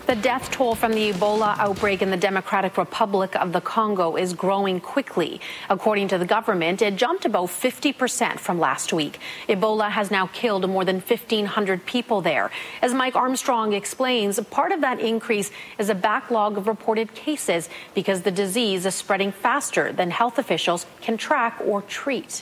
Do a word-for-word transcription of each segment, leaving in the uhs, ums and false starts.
The death toll from the Ebola outbreak in the Democratic Republic of the Congo is growing quickly. According to the government, it jumped about fifty percent from last week. Ebola has now killed more than fifteen hundred people there. As Mike Armstrong explains, part of that increase is a backlog of reported cases because the disease is spreading faster than health officials can track or treat.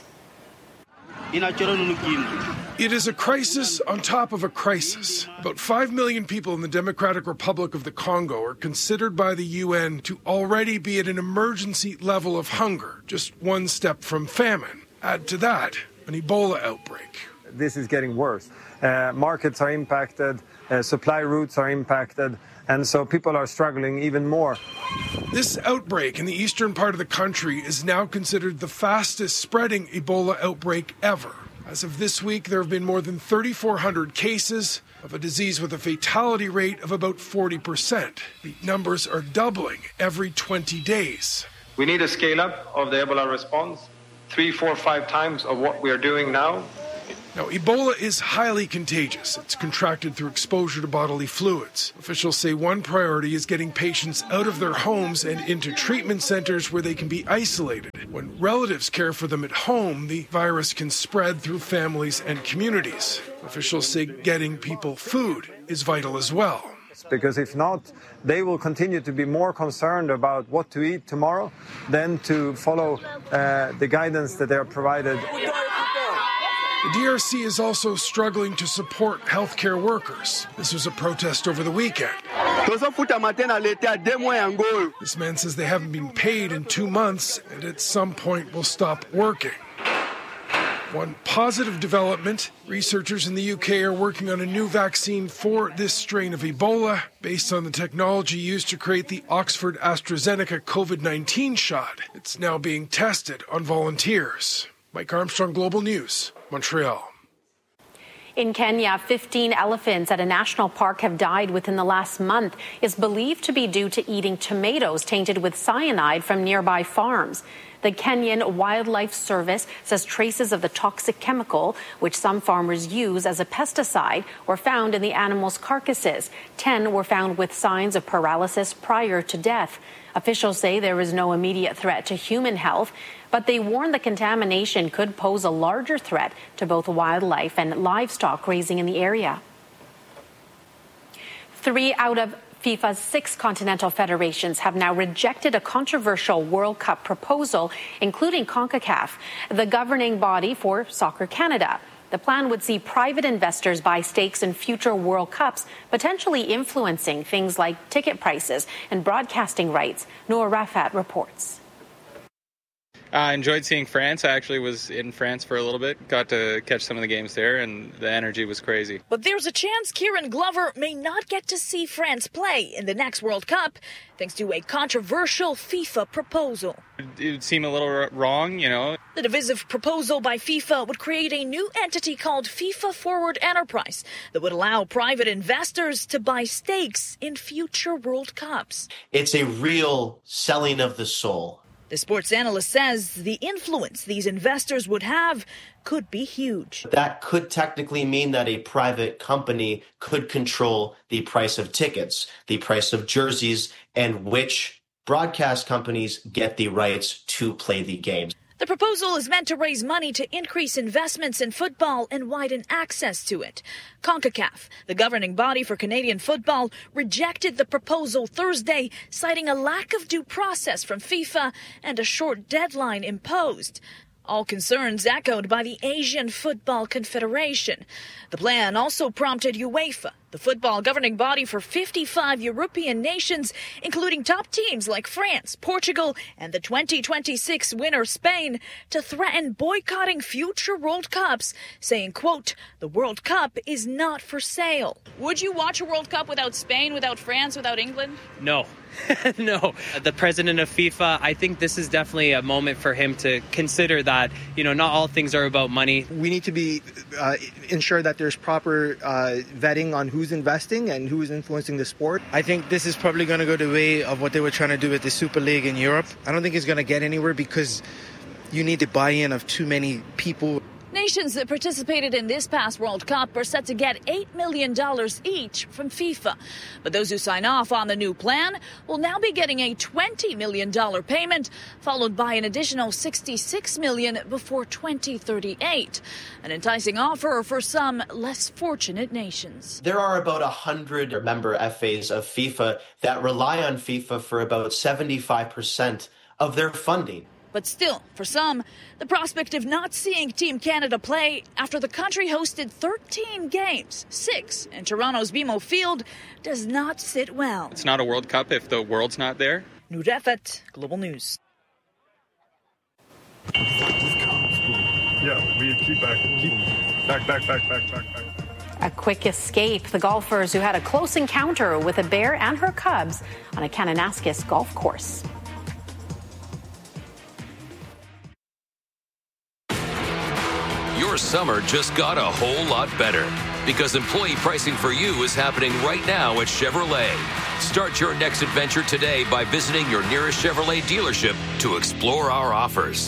It is a crisis on top of a crisis. About five million people in the Democratic Republic of the Congo are considered by the U N to already be at an emergency level of hunger, just one step from famine. Add to that an Ebola outbreak. This is getting worse. Uh, markets are impacted, uh, supply routes are impacted, and so people are struggling even more. This outbreak in the eastern part of the country is now considered the fastest spreading Ebola outbreak ever. As of this week, there have been more than thirty-four hundred cases of a disease with a fatality rate of about forty percent. The numbers are doubling every twenty days. We need a scale-up of the Ebola response, three, four, five times of what we are doing now. Now, Ebola is highly contagious. It's contracted through exposure to bodily fluids. Officials say one priority is getting patients out of their homes and into treatment centers where they can be isolated. When relatives care for them at home, the virus can spread through families and communities. Officials say getting people food is vital as well. Because if not, they will continue to be more concerned about what to eat tomorrow than to follow uh, the guidance that they are provided. The D R C is also struggling to support healthcare workers. This was a protest over the weekend. This man says they haven't been paid in two months and at some point will stop working. One positive development, researchers in the U K are working on a new vaccine for this strain of Ebola based on the technology used to create the Oxford AstraZeneca COVID nineteen shot. It's now being tested on volunteers. Mike Armstrong, Global News, Montreal. In Kenya, fifteen elephants at a national park have died within the last month. It's believed to be due to eating tomatoes tainted with cyanide from nearby farms. The Kenyan Wildlife Service says traces of the toxic chemical, which some farmers use as a pesticide, were found in the animals' carcasses. Ten were found with signs of paralysis prior to death. Officials say there is no immediate threat to human health, but they warn the contamination could pose a larger threat to both wildlife and livestock grazing in the area. Three out of FIFA's six continental federations have now rejected a controversial World Cup proposal, including CONCACAF, the governing body for Soccer Canada. The plan would see private investors buy stakes in future World Cups, potentially influencing things like ticket prices and broadcasting rights. Noah Rafat reports. I enjoyed seeing France. I actually was in France for a little bit, got to catch some of the games there, and the energy was crazy. But there's a chance Kieran Glover may not get to see France play in the next World Cup, thanks to a controversial FIFA proposal. It would seem a little wrong, you know. The divisive proposal by FIFA would create a new entity called FIFA Forward Enterprise that would allow private investors to buy stakes in future World Cups. It's a real selling of the soul. The sports analyst says the influence these investors would have could be huge. That could technically mean that a private company could control the price of tickets, the price of jerseys, and which broadcast companies get the rights to play the games. The proposal is meant to raise money to increase investments in football and widen access to it. CONCACAF, the governing body for Canadian football, rejected the proposal Thursday, citing a lack of due process from FIFA and a short deadline imposed. All concerns echoed by the Asian Football Confederation. The plan also prompted UEFA, the football governing body for fifty-five European nations, including top teams like France, Portugal, and the twenty twenty-six winner Spain, to threaten boycotting future World Cups, saying, quote, "The World Cup is not for sale." Would you watch a World Cup without Spain, without France, without England? No. No. The president of FIFA, I think this is definitely a moment for him to consider that, you know, not all things are about money. We need to be uh, ensure that there's proper uh, vetting on who's investing and who is influencing the sport. I think this is probably going to go the way of what they were trying to do with the Super League in Europe. I don't think it's going to get anywhere because you need the buy-in of too many people. Nations that participated in this past World Cup are set to get eight million dollars each from FIFA. But those who sign off on the new plan will now be getting a twenty million dollars payment, followed by an additional sixty-six million dollars before twenty thirty-eight. An enticing offer for some less fortunate nations. There are about one hundred member F As of FIFA that rely on FIFA for about seventy-five percent of their funding. But still, for some, the prospect of not seeing Team Canada play after the country hosted thirteen games, six in Toronto's B M O Field, does not sit well. It's not a World Cup if the world's not there. Noor Refat, Global News. Yeah, we keep back, keep back, back, back, back, back, back. A quick escape. The golfers who had a close encounter with a bear and her cubs on a Kananaskis golf course. Your summer just got a whole lot better because employee pricing for you is happening right now at Chevrolet. Start your next adventure today by visiting your nearest Chevrolet dealership to explore our offers.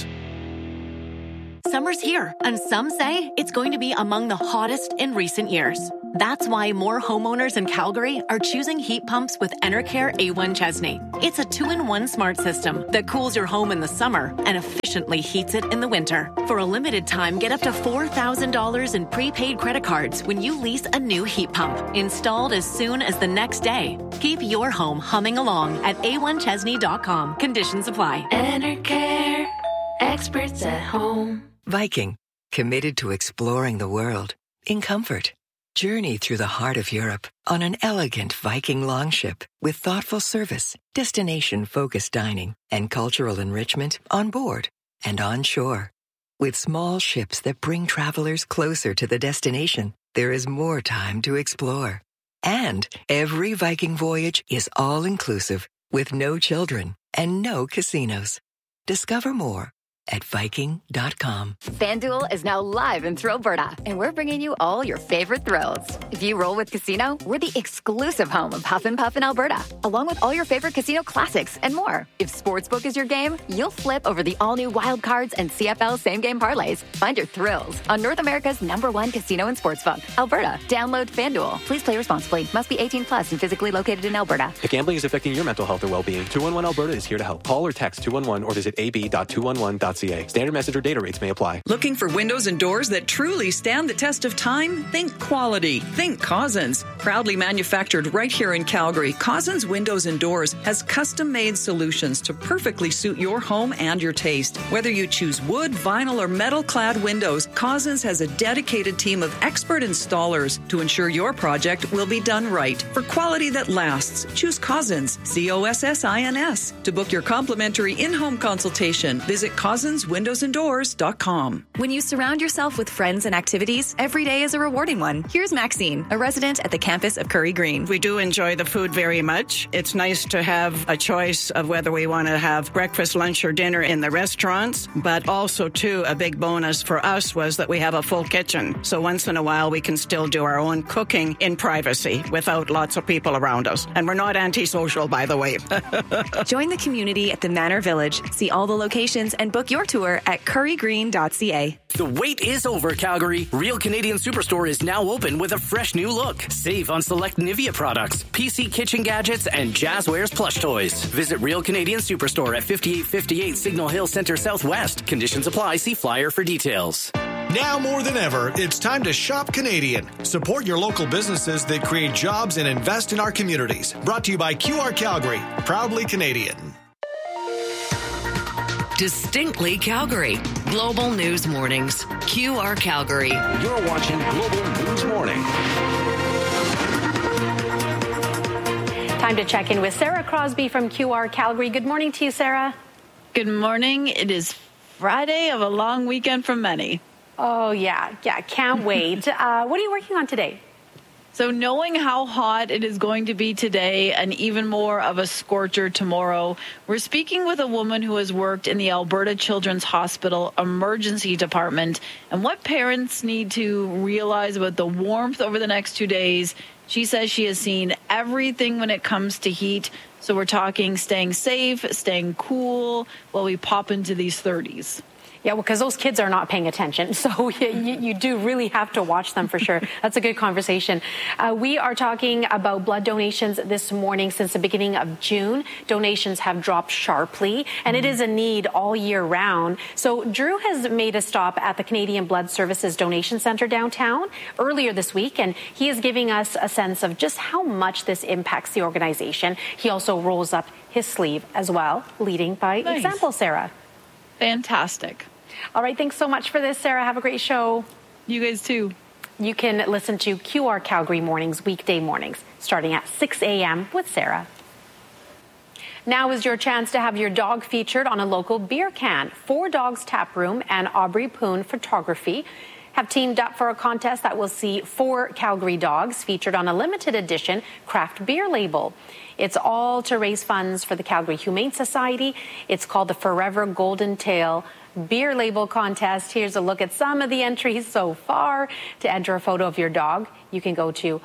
Summer's here, and some say it's going to be among the hottest in recent years. That's why more homeowners in Calgary are choosing heat pumps with Enercare A one Chesney. It's a two-in-one smart system that cools your home in the summer and efficiently heats it in the winter. For a limited time, get up to four thousand dollars in prepaid credit cards when you lease a new heat pump, installed as soon as the next day. Keep your home humming along at A one Chesney dot com. Conditions apply. Enercare, experts at home. Viking, committed to exploring the world in comfort. Journey through the heart of Europe on an elegant Viking longship with thoughtful service, destination-focused dining, and cultural enrichment on board and on shore. With small ships that bring travelers closer to the destination, there is more time to explore. And every Viking voyage is all-inclusive with no children and no casinos. Discover more at Viking dot com. FanDuel is now live in Thrillberta, and we're bringing you all your favorite thrills. If you roll with Casino, we're the exclusive home of Huff and Puff in Alberta, along with all your favorite casino classics and more. If Sportsbook is your game, you'll flip over the all-new Wild Cards and C F L same-game parlays. Find your thrills on North America's number one casino and sportsbook, Alberta. Download FanDuel. Please play responsibly. Must be eighteen plus and physically located in Alberta. If gambling is affecting your mental health or well-being, two one one Alberta is here to help. Call or text two one one or visit a b dot two one one dot c a. Standard message or data rates may apply. Looking for windows and doors that truly stand the test of time? Think quality. Think Cousins. Proudly manufactured right here in Calgary, Cousins Windows and Doors has custom-made solutions to perfectly suit your home and your taste. Whether you choose wood, vinyl, or metal-clad windows, Cousins has a dedicated team of expert installers to ensure your project will be done right. For quality that lasts, choose Cousins, C O S S I N S. To book your complimentary in-home consultation, visit Cousins Windows and Doors dot com. When you surround yourself with friends and activities, every day is a rewarding one. Here's Maxine, a resident at the campus of Curry Green. We do enjoy the food very much. It's nice to have a choice of whether we want to have breakfast, lunch, or dinner in the restaurants, but also, too, a big bonus for us was that we have a full kitchen. So once in a while, we can still do our own cooking in privacy without lots of people around us. And we're not antisocial, by the way. Join the community at the Manor Village. See all the locations and book your tour at curry green dot c a. The wait is over, Calgary. Real Canadian Superstore is now open with a fresh new look. Save on select Nivea products, P C kitchen gadgets, and Jazzwares plush toys. Visit Real Canadian Superstore at fifty-eight fifty-eight Signal Hill Center Southwest. Conditions apply. See flyer for details. Now more than ever, it's time to shop Canadian. Support your local businesses that create jobs and invest in our communities. Brought to you by Q R Calgary. Proudly Canadian. Distinctly Calgary. Global News Mornings. Q R Calgary. You're watching Global News Morning. Time to check in with Sarah Crosby from Q R Calgary. Good morning to you, Sarah. Good morning. It is Friday of a long weekend for many. Oh, yeah. Yeah, can't wait. uh, what are you working on today? So knowing how hot it is going to be today and even more of a scorcher tomorrow, we're speaking with a woman who has worked in the Alberta Children's Hospital Emergency Department and what parents need to realize about the warmth over the next two days. She says she has seen everything when it comes to heat. So we're talking staying safe, staying cool while we pop into these thirties. Yeah, well, because those kids are not paying attention. So you, you do really have to watch them for sure. That's a good conversation. Uh, we are talking about blood donations this morning. Since the beginning of June, donations have dropped sharply, and mm-hmm. it is a need all year round. So Drew has made a stop at the Canadian Blood Services Donation Centre downtown earlier this week, and he is giving us a sense of just how much this impacts the organization. He also rolls up his sleeve as well, leading by nice. example, Sarah. Fantastic. All right, thanks so much for this, Sarah. Have a great show. You guys too. You can listen to Q R Calgary mornings, weekday mornings, starting at six a.m. with Sarah. Now is your chance to have your dog featured on a local beer can. Four Dogs Tap Room and Aubrey Poon Photography have teamed up for a contest that will see four Calgary dogs featured on a limited edition craft beer label. It's all to raise funds for the Calgary Humane Society. It's called the Forever Golden Tail Beer Label Contest. Here's a look at some of the entries so far. To enter a photo of your dog, you can go to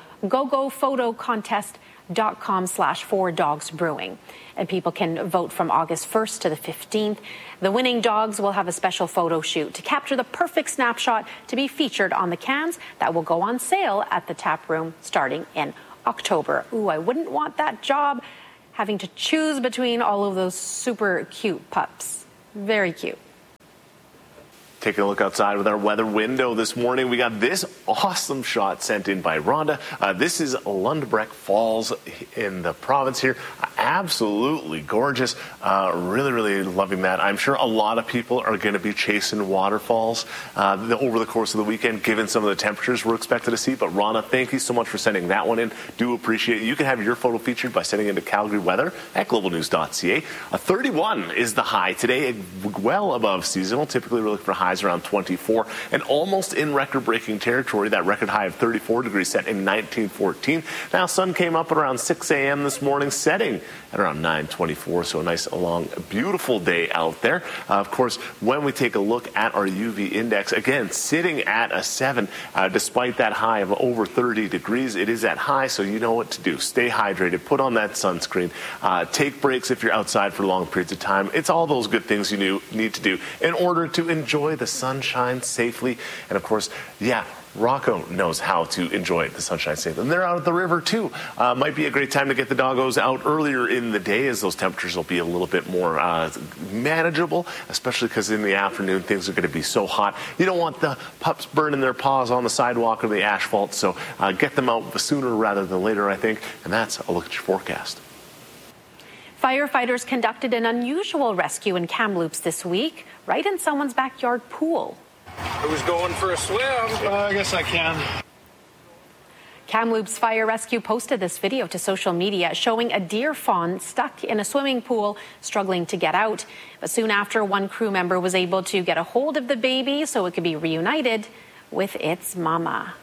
gogoPhotoContest.com slash four dogs brewing. And people can vote from August first to the fifteenth. The winning dogs will have a special photo shoot to capture the perfect snapshot to be featured on the cans that will go on sale at the tap room starting in October. Ooh, I wouldn't want that job, having to choose between all of those super cute pups. Very cute. Taking a look outside with our weather window this morning, we got this awesome shot sent in by Rhonda. Uh, this is Lundbreck Falls in the province here. Absolutely gorgeous. Uh, really, really loving that. I'm sure a lot of people are going to be chasing waterfalls uh, the, over the course of the weekend, given some of the temperatures we're expected to see. But Rhonda, thank you so much for sending that one in. Do appreciate it. You can have your photo featured by sending into Calgary Weather at global news dot c a. A thirty-one is the high today, well above seasonal. Typically, we're looking for highs around twenty-four, and almost in record-breaking territory. That record high of thirty-four degrees set in nineteen fourteen. Now, sun came up at around six a.m. this morning, setting at around nine twenty-four, so a nice, long, beautiful day out there. Uh, of course, when we take a look at our U V index, again, sitting at a seven, uh, despite that high of over thirty degrees, it is that high, so you know what to do. Stay hydrated, put on that sunscreen, uh, take breaks if you're outside for long periods of time. It's all those good things you knew, need to do in order to enjoy the sunshine safely. And of course, yeah, Rocco knows how to enjoy the sunshine safely. And they're out at the river too. Uh, might be a great time to get the doggos out earlier in the day, as those temperatures will be a little bit more uh, manageable, especially because in the afternoon things are going to be so hot. You don't want the pups burning their paws on the sidewalk or the asphalt, so uh, get them out sooner rather than later, I think. And that's a look at your forecast. Firefighters conducted an unusual rescue in Kamloops this week, right in someone's backyard pool. Who's going for a swim? Uh, I guess I can. Kamloops Fire Rescue posted this video to social media showing a deer fawn stuck in a swimming pool, struggling to get out. But soon after, one crew member was able to get a hold of the baby so it could be reunited with its mama.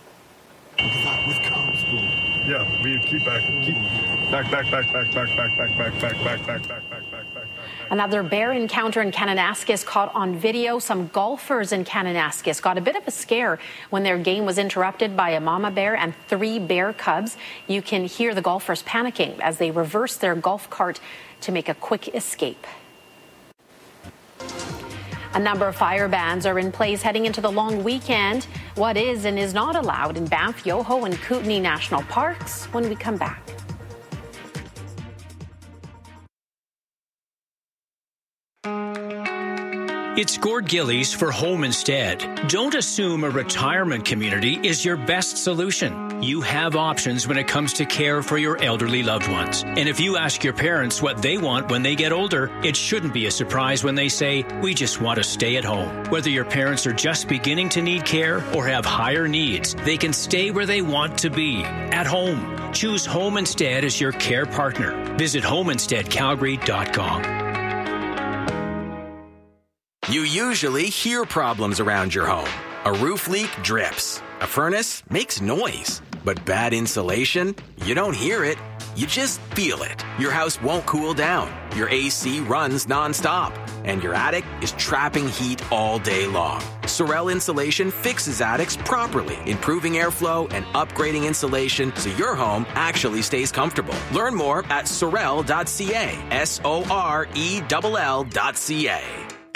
Yeah, we keep back, keep back, back, back, back, back, back, back, back, back, back, back, back, back, back, back. Another bear encounter in Kananaskis caught on video. Some golfers in Kananaskis got a bit of a scare when their game was interrupted by a mama bear and three bear cubs. You can hear the golfers panicking as they reverse their golf cart to make a quick escape. A number of fire bans are in place heading into the long weekend. What is and is not allowed in Banff, Yoho, and Kootenay National Parks when we come back. It's Gord Gillies for Home Instead. Don't assume a retirement community is your best solution. You have options when it comes to care for your elderly loved ones. And if you ask your parents what they want when they get older, it shouldn't be a surprise when they say, we just want to stay at home. Whether your parents are just beginning to need care or have higher needs, they can stay where they want to be, at home. Choose Home Instead as your care partner. Visit home instead calgary dot com. You usually hear problems around your home. A roof leak drips. A furnace makes noise. But bad insulation? You don't hear it. You just feel it. Your house won't cool down. Your A C runs nonstop. And your attic is trapping heat all day long. Sorel Insulation fixes attics properly, improving airflow and upgrading insulation so your home actually stays comfortable. Learn more at sorel dot c a. S O R E L L dot C A.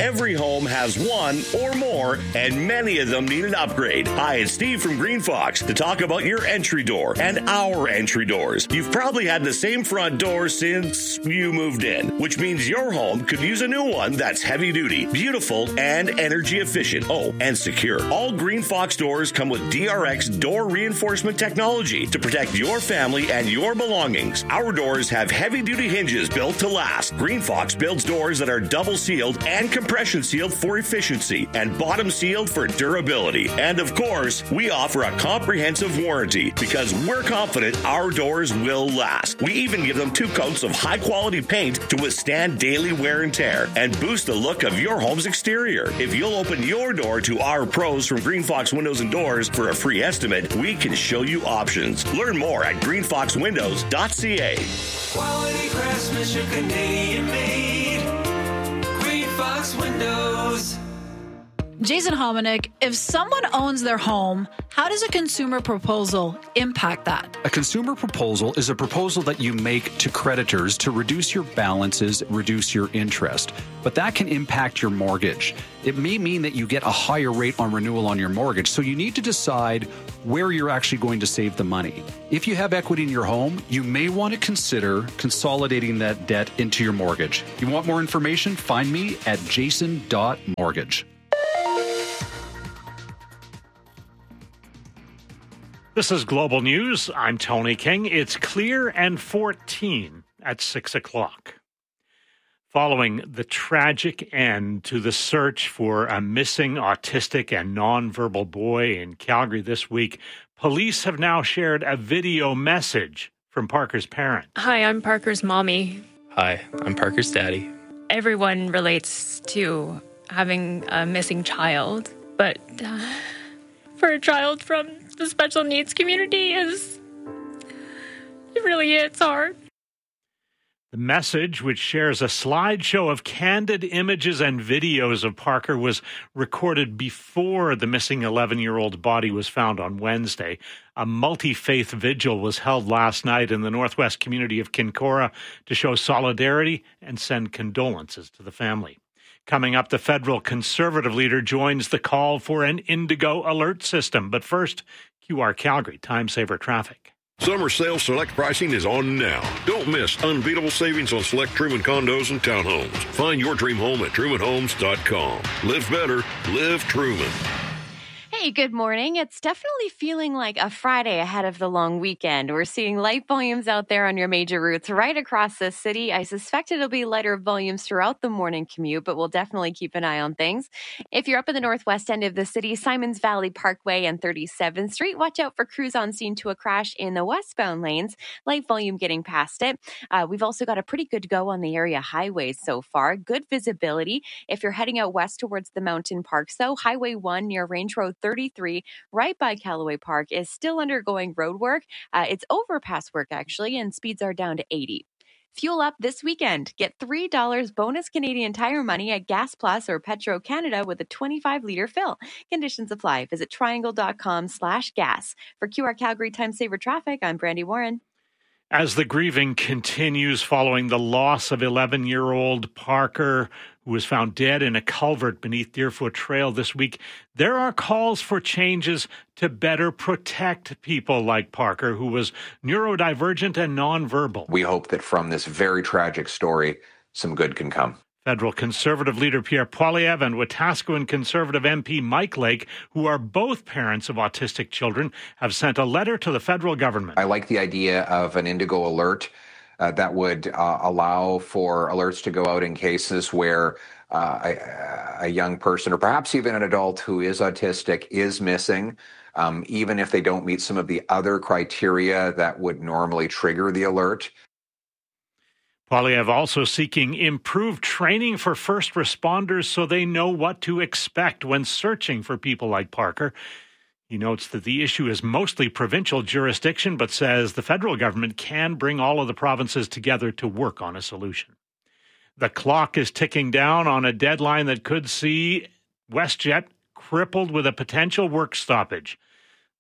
Every home has one or more, and many of them need an upgrade. Hi, it's Steve from Green Fox to talk about your entry door and our entry doors. You've probably had the same front door since you moved in, which means your home could use a new one that's heavy duty, beautiful, and energy efficient. Oh, and secure. All Green Fox doors come with D R X door reinforcement technology to protect your family and your belongings. Our doors have heavy duty hinges built to last. Green Fox builds doors that are double sealed and compression sealed for efficiency and bottom sealed for durability. And of course, we offer a comprehensive warranty because we're confident our doors will last. We even give them two coats of high quality paint to withstand daily wear and tear and boost the look of your home's exterior. If you'll open your door to our pros from Green Fox Windows and Doors for a free estimate, we can show you options. Learn more at green fox windows dot c a. Quality craftsmanship, Canadian made. Green Fox Windows. Jason Hominick, if someone owns their home, how does a consumer proposal impact that? A consumer proposal is a proposal that you make to creditors to reduce your balances, reduce your interest. But that can impact your mortgage. It may mean that you get a higher rate on renewal on your mortgage, so you need to decide where you're actually going to save the money. If you have equity in your home, you may want to consider consolidating that debt into your mortgage. If you want more information, find me at jason dot mortgage. This is Global News. I'm Tony King. It's clear and fourteen at six o'clock. Following the tragic end to the search for a missing autistic and nonverbal boy in Calgary this week, police have now shared a video message from Parker's parents. Hi, I'm Parker's mommy. Hi, I'm Parker's daddy. Everyone relates to having a missing child, but uh, for a child from the special needs community is, it really is hard. The message, which shares a slideshow of candid images and videos of Parker, was recorded before the missing eleven-year-old body was found on Wednesday. A multi-faith vigil was held last night in the northwest community of Kincora to show solidarity and send condolences to the family. Coming up, the federal Conservative leader joins the call for an Indigo alert system. But first, Q R Calgary Time Saver Traffic. Summer sales select pricing is on now. Don't miss unbeatable savings on select Truman condos and townhomes. Find your dream home at truman homes dot com. Live better. Live Truman. Hey, good morning. It's definitely feeling like a Friday ahead of the long weekend. We're seeing light volumes out there on your major routes right across the city. I suspect it'll be lighter volumes throughout the morning commute, but we'll definitely keep an eye on things. If you're up in the northwest end of the city, Simons Valley Parkway and thirty-seventh Street, watch out for crews on scene to a crash in the westbound lanes. Light volume getting past it. Uh, we've also got a pretty good go on the area highways so far. Good visibility. If you're heading out west towards the mountain parks, though, Highway one near Range Road thirty-three, right by Callaway Park, is still undergoing road work. Uh, it's overpass work, actually, and speeds are down to eighty. Fuel up this weekend. Get three dollars bonus Canadian Tire money at Gas Plus or Petro Canada with a twenty-five litre fill. Conditions apply. Visit triangle.com slash gas. For Q R Calgary Time Saver Traffic, I'm Brandy Warren. As the grieving continues following the loss of eleven-year-old Parker, who was found dead in a culvert beneath Deerfoot Trail this week, there are calls for changes to better protect people like Parker, who was neurodivergent and nonverbal. We hope that from this very tragic story, some good can come. Federal Conservative leader Pierre Poilievre and Wetaskiwin Conservative M P Mike Lake, who are both parents of autistic children, have sent a letter to the federal government. I like the idea of an Indigo alert uh, that would uh, allow for alerts to go out in cases where uh, a, a young person or perhaps even an adult who is autistic is missing, um, even if they don't meet some of the other criteria that would normally trigger the alert. Poilievre also seeking improved training for first responders so they know what to expect when searching for people like Parker. He notes that the issue is mostly provincial jurisdiction, but says the federal government can bring all of the provinces together to work on a solution. The clock is ticking down on a deadline that could see WestJet crippled with a potential work stoppage.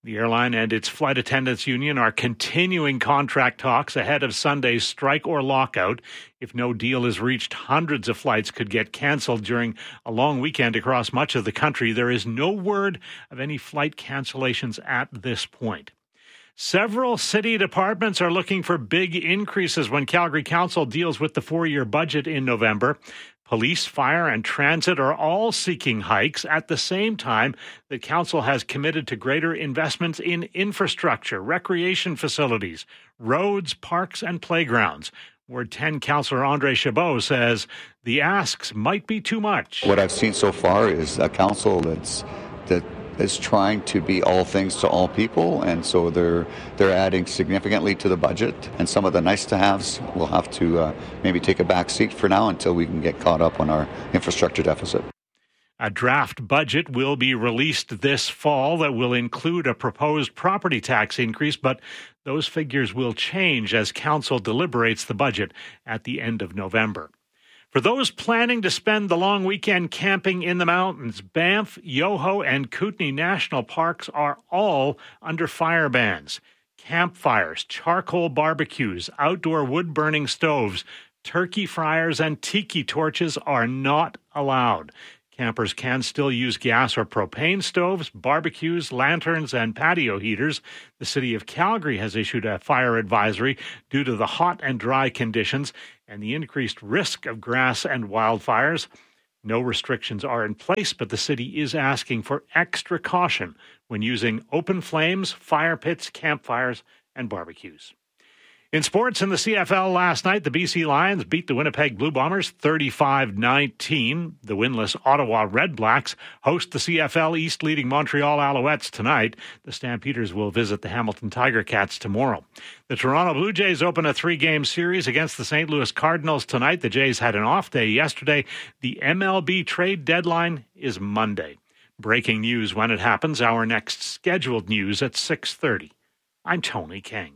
The airline and its flight attendants union are continuing contract talks ahead of Sunday's strike or lockout. If no deal is reached, hundreds of flights could get canceled during a long weekend across much of the country. There is no word of any flight cancellations at this point. Several city departments are looking for big increases when Calgary Council deals with the four-year budget in November. Police, fire, and transit are all seeking hikes at the same time that Council has committed to greater investments in infrastructure, recreation facilities, roads, parks, and playgrounds. Ward ten Councillor Andre Chabot says the asks might be too much. What I've seen so far is a council that's that is trying to be all things to all people, and so they're they're adding significantly to the budget, and some of the nice-to-haves will have to uh, maybe take a back seat for now until we can get caught up on our infrastructure deficit. A draft budget will be released this fall that will include a proposed property tax increase, but those figures will change as Council deliberates the budget at the end of November. For those planning to spend the long weekend camping in the mountains, Banff, Yoho, and Kootenay National Parks are all under fire bans. Campfires, charcoal barbecues, outdoor wood-burning stoves, turkey fryers, and tiki torches are not allowed. Campers can still use gas or propane stoves, barbecues, lanterns, and patio heaters. The City of Calgary has issued a fire advisory due to the hot and dry conditions and the increased risk of grass and wildfires. No restrictions are in place, but the city is asking for extra caution when using open flames, fire pits, campfires, and barbecues. In sports, in the C F L last night, the B C Lions beat the Winnipeg Blue Bombers thirty-five nineteen. The winless Ottawa Red Blacks host the C F L East leading Montreal Alouettes tonight. The Stampeders will visit the Hamilton Tiger Cats tomorrow. The Toronto Blue Jays open a three-game series against the Saint Louis Cardinals tonight. The Jays had an off day yesterday. The M L B trade deadline is Monday. Breaking news when it happens. Our next scheduled news at six thirty. I'm Tony King.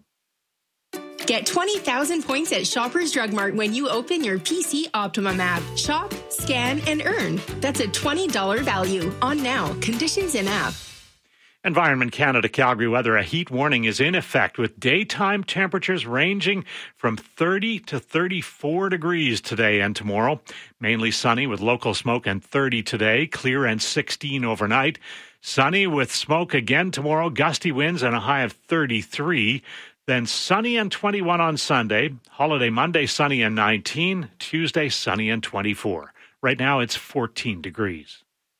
Get twenty thousand points at Shoppers Drug Mart when you open your P C Optimum app. Shop, scan, and earn. That's a twenty dollars value. On now. Conditions in app. Environment Canada Calgary weather. A heat warning is in effect with daytime temperatures ranging from thirty to thirty-four degrees today and tomorrow. Mainly sunny with local smoke and thirty today. Clear and sixteen overnight. Sunny with smoke again tomorrow. Gusty winds and a high of thirty-three. Then sunny and twenty-one on Sunday. Holiday Monday, sunny and nineteen. Tuesday, sunny and twenty-four. Right now, it's fourteen degrees.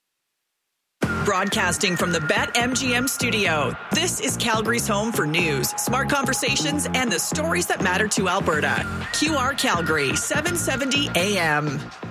Broadcasting from the BetMGM studio, this is Calgary's home for news, smart conversations, and the stories that matter to Alberta. Q R Calgary, seven seventy A M.